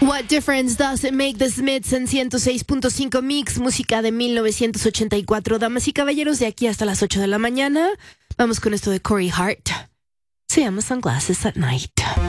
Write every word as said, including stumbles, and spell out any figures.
What difference does it make? The Smiths en ciento seis punto cinco Mix, música de mil novecientos ochenta y cuatro. Damas y caballeros, de aquí hasta las ocho de la mañana, vamos con esto de Corey Hart. Se llama Sunglasses at Night.